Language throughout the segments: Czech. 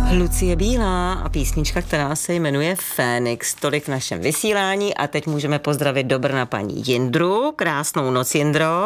Lucie Bílá a písnička, která se jmenuje Fénix. Tolik v našem vysílání a teď můžeme pozdravit do Brna paní Jindru. Krásnou noc, Jindro.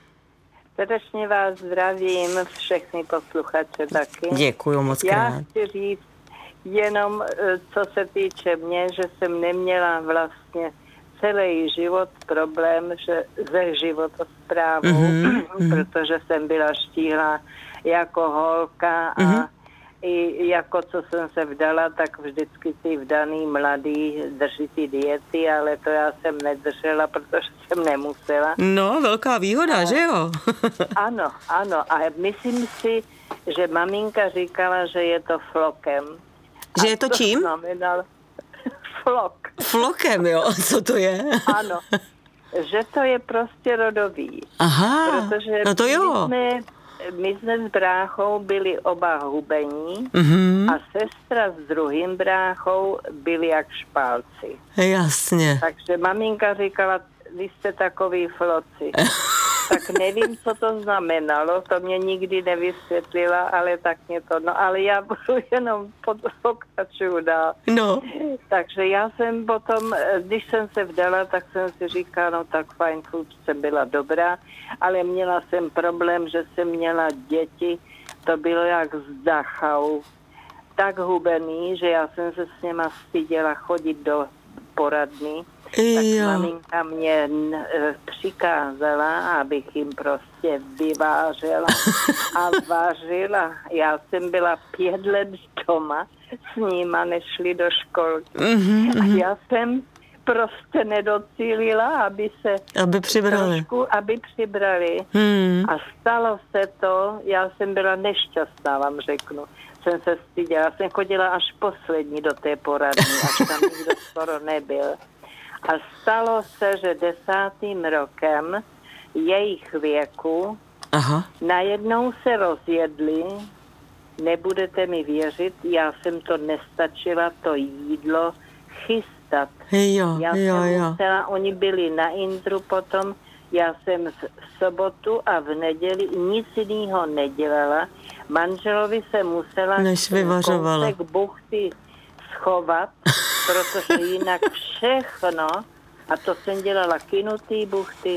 Srdečně vás zdravím, všechny posluchače taky. Děkuju moc krát. Já chci říct jenom, co se týče mě, že jsem neměla vlastně celý život problém se životosprávou, protože jsem byla štíhlá jako holka a i jako co jsem se vdala, tak vždycky ty vdaný mladý drží ty diety, ale to já jsem nedržela, protože jsem nemusela. No, velká výhoda, že jo? Ano. A myslím si, že maminka říkala, že je to flokem. Že je to čím? Znamenalo flok. Flokem, jo? Co to je? Ano, že to je prostě rodový. Aha, protože no to jo. My jsme s bráchou byli oba hubení a sestra s druhým bráchou byli jak špálci. Jasně. Takže maminka říkala, vy jste takový floci. Tak nevím, co to znamenalo, to mě nikdy nevysvětlila, ale tak mě to, no ale já budu jenom pokračuju dál. No. Takže já jsem potom, když jsem se vdala, tak jsem si říkala, no tak fajn, jsem byla dobrá, ale měla jsem problém, že jsem měla děti, to bylo jak z Dachau, tak hubený, že já jsem se s něma styděla chodit do poradny. Tak maminka mě přikázala, abych jim prostě vyvářela a vařila. Já jsem byla 5 let doma, s nima nešli do školky. A já jsem prostě nedocílila, aby přibrali. Aby přibrali. A stalo se to, já jsem byla nešťastná, vám řeknu. Jsem se styděla, jsem chodila až poslední do té poradny, až tam nikdo skoro nebyl. A stalo se, že 10. rokem jejich věku najednou se rozjedli, nebudete mi věřit, já jsem to nestačila, to jídlo chystat. Musela, oni byli na Indru potom, já jsem v sobotu a v neděli nic jiného nedělala. Manželovi se musela kousek buchty schovat, protože jinak všechno, a to jsem dělala kynutý buchty,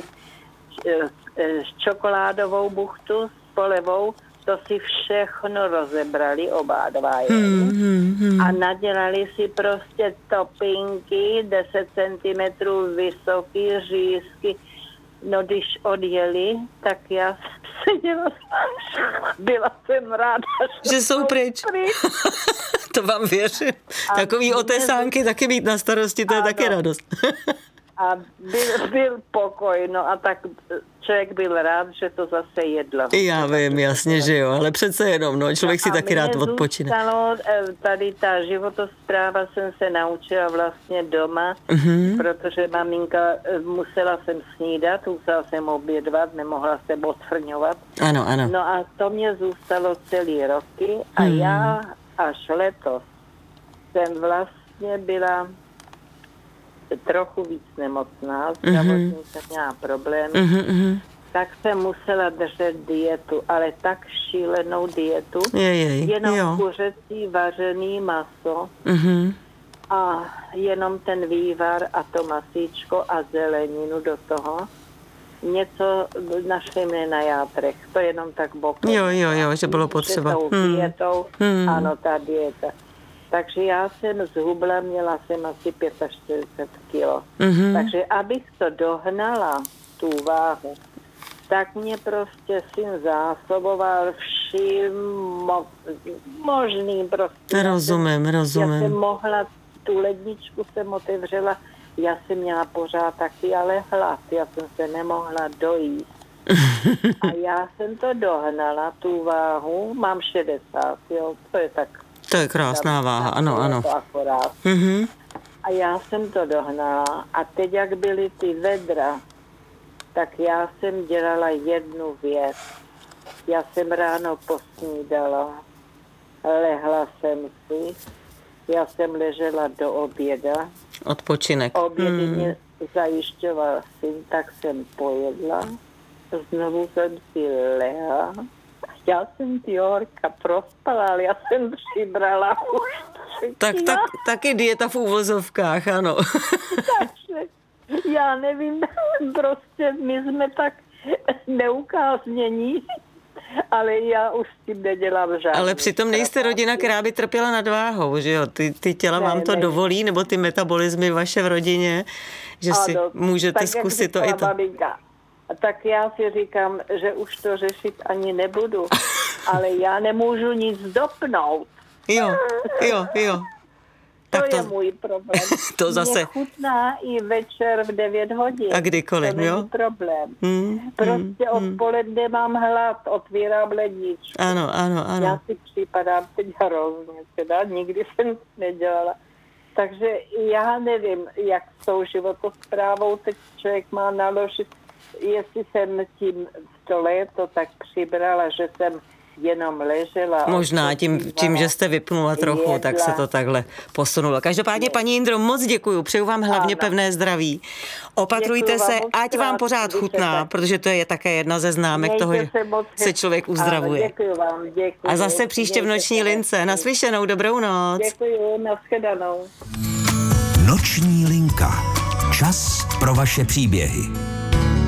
čokoládovou buchtu s polevou, to si všechno rozebrali oba dva. A nadělali si prostě topinky, 10 cm vysoký řízky. No když odjeli, tak já seděla, byla jsem ráda, že jsou pryč. To vám věřím. Takový otesánky taky mít na starosti, to je taky radost. A byl pokoj, no a tak člověk byl rád, že to zase jedlo. Já vím, jasně, že jo, ale přece jenom, no, člověk si taky rád odpočine. Tady ta životospráva jsem se naučila vlastně doma, protože maminka musela jsem snídat, musela jsem obědvat, nemohla jsem odfrňovat. Ano. No a to mě zůstalo celý roky a já až letos jsem vlastně byla trochu víc nemocná, zdravotní jsem měla problém, tak jsem musela držet dietu, ale tak šílenou dietu, jenom kuřecí vařený maso a jenom ten vývar a to masíčko a zeleninu do toho. Něco našli mě na játrech, to jenom tak bokem. Jo, že bylo potřeba. Tou dietou, ano, ta dieta. Takže já jsem zhubla, měla jsem asi 45 kilo. Takže abych to dohnala, tu váhu, tak mě prostě syn zásoboval vším možným prostě. Rozumím. Já jsem mohla, tu ledničku jsem otevřela, já jsem měla pořád taky ale hlad, já jsem se nemohla dojíst. A já jsem to dohnala, tu váhu, mám 60, jo, to je tak. To je krásná váha, ano. A já jsem to dohnala a teď, jak byly ty vedra, tak já jsem dělala jednu věc. Já jsem ráno posnídala, lehla jsem si, já jsem ležela do oběda. Odpočinek. Obědy mě zajišťoval syn, tak jsem pojedla, znovu jsem si lehla Já jsem ty horka prospala, ale já jsem přibrala už 3 Taky dieta v úvozovkách, ano. Takže já nevím, prostě my jsme tak neukáznění, ale já už s tím nedělám žádný. Ale přitom nejste rodina, která by trpěla nadváhou, že jo? Ty těla vám to dovolí, nebo ty metabolismy vaše v rodině, že ano, si můžete tak, zkusit to i to. Maminka. Tak já si říkám, že už to řešit ani nebudu, ale já nemůžu nic dopnout. Jo. Tak to je můj problém. To zase. Mě chutná i večer v 9 hodin. A kdykoliv, to není problém. Prostě odpoledne mám hlad, otvírám ledničku. Ano. Já si připadám teď hrozně, teda nikdy jsem nedělala. Takže já nevím, jak s tou životosprávou teď člověk má naložit. Jestli jsem tím v to léto tak přibrala, že jsem jenom ležela. Možná tím, že jste vypnula trochu, tak se to takhle posunulo. Každopádně, paní Jindro, moc děkuju. Přeju vám hlavně pevné zdraví. Opatrujte se, ať vám pořád chutná, protože to je také jedna ze známek toho, že se člověk uzdravuje. Děkuju vám. A zase příště v noční lince. Naslyšenou, dobrou noc. Děkuju, nashledanou. Noční linka. Čas pro vaše příběhy.